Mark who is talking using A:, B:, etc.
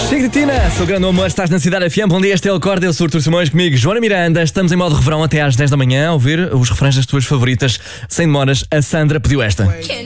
A: Tina, sou o grande amor, estás na Cidade FM. Bom dia, este é o Corda, eu sou o Artur Simões, comigo Joana Miranda. Estamos em modo refrão até às 10 da manhã a ouvir os refrões das tuas favoritas. Sem demoras, a Sandra pediu esta.